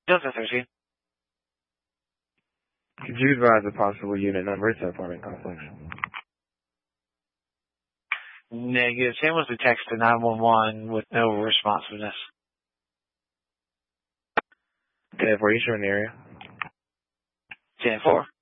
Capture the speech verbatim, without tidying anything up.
Delta thirteen. Could you advise a possible unit number to apartment complex? Negative. Same was the text to nine one one with no responsiveness. Okay, where are you showing the area? ten four.